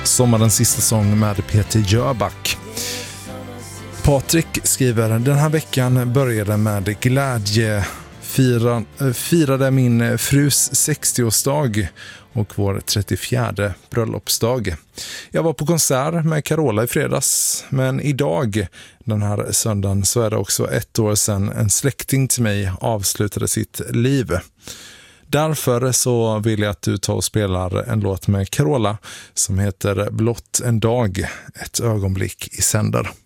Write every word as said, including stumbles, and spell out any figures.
Sommarens sista sång med Peter Jöback. Patrik skriver: den här veckan började med glädje. Fira, firade min frus sextioårsdag och vår trettiofjärde bröllopsdag. Jag var på konsert med Carola i fredags, men idag, den här söndagen, så är det också ett år sedan en släkting till mig avslutade sitt liv. Därför så vill jag att du tar och spelar en låt med Carola som heter Blott en dag, ett ögonblick i sänder.